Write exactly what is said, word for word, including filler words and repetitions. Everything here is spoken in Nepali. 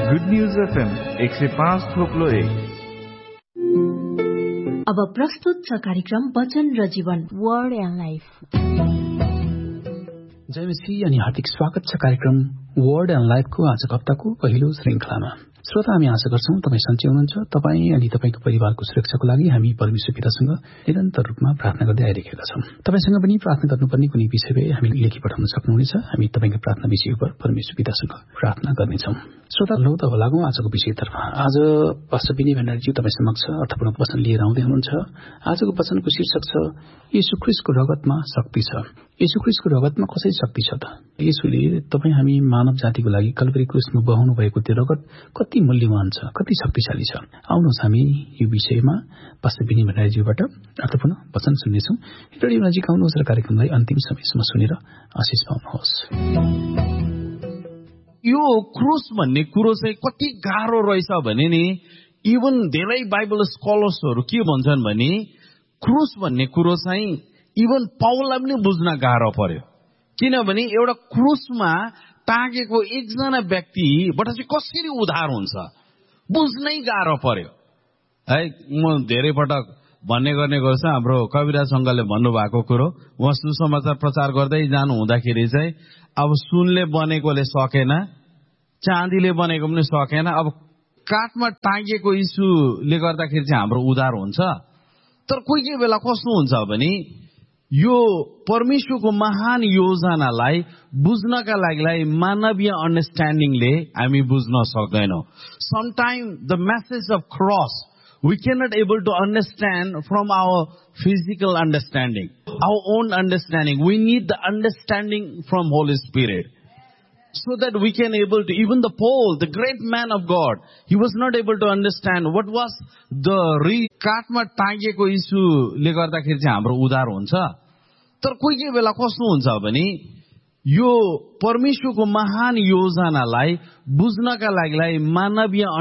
गुड न्यूज एफएम एक सय पाँच थोप्लो एक। अब प्रस्तुत छ कार्यक्रम वचन र जीवन, वर्ड एन्ड लाइफ। जय मसीह अनि हार्दिक स्वागत छ कार्यक्रम वर्ड एन्ड लाइफको आजको हप्ताको पहिलो श्रृंखलामा। श्रोता, हामी आशा गर्छौं तपाईँ सन्चै हुनुहुन्छ। तपाईँ अनि तपाईको परिवारको सुरक्षाको लागि हामी परमेश्वर पितासँग निरन्तर रूपमा प्रार्थना गर्दै आइरहेका छौं। तपाईसँग पनि प्रार्थना गर्नुपर्ने कुनै विषय भए हामी लेखी पठाउन सक्नुहुनेछ। हामी तपाईको प्रार्थना विषय उप परमेश्वर पितासँग प्रार्थना गर्नेछौं। श्रोता, लौ त लागौं आजको विषयतर्फ। आज पास्टर बिनी भण्डारीज्यू तपाईँ समक्ष अर्थपूर्ण वचन लिएर आउँदै हुनुहुन्छ। आजको वचनको शीर्षक छ येशू ख्रीष्टको रगतमा शक्ति छ। येशू ख्रीष्टको रगतमा कसरी शक्ति छ त? येशूले तपाईँ हामी मानव जातिको लागि कल्वरी क्रुसमा बहाउनु भएको त्यो रगत कति मूल्यवान छ, कति शक्तिशाली छ। आउनुहोस् हामी यो विषयमा पास्टर बिनी भण्डारीज्यूबाट अर्थपूर्ण वचन सुन्नेछौँ। रेडियो नजिक आउनुहोस् र कार्यक्रमलाई अन्तिम समयसम्म सुनेर आशिष पाउनुहोस्। यो क्रुस भन्ने कुरो चाहिँ कति गाह्रो रहेछ भने नि, इभन धेरै बाइबल स्कलर्सहरू के भन्छन् भने क्रुस भन्ने कुरो चाहिँ इभन पाउललाई पनि बुझ्न गाह्रो पर्यो। किनभने एउटा क्रुसमा टाँगेको एकजना व्यक्तिबाट चाहिँ कसरी उद्धार हुन्छ बुझ्नै गाह्रो पर्यो है। म धेरै पटक भन्ने गर्ने गर्छ, हाम्रो कविराज अङ्कलले भन्नुभएको कुरो, उहाँ सुसमाचार प्रचार गर्दै जानु हुँदाखेरि चाहिँ अब सुनले बनेकोले सकेन, चाँदीले बनेको पनि सकेन, अब काठमा टाँगिएको यीशुले गर्दाखेरि चाहिँ हाम्रो उद्धार हुन्छ। तर कोही कोही बेला कस्तो हुन्छ भने यो परमेश्वरको महान योजनालाई बुझ्नका लागि मानवीय अन्डरस्ट्यान्डिङले हामी बुझ्न सक्दैनौँ। Sometime the message of cross we cannot able to understand from our physical understanding, our own understanding. We need the understanding from Holy Spirit, so that we can able to, even the Paul, the great man of God, he was not able to understand what was the re काठमा टाँगिएको यीशुले गर्दाखेरि चाहिँ हाम्रो उद्धार हुन्छ। तर कोही कोही बेला कस्तो हुन्छ भने यो परमेश्वरको महान योजनालाई बुझ्नका लागि मानवीय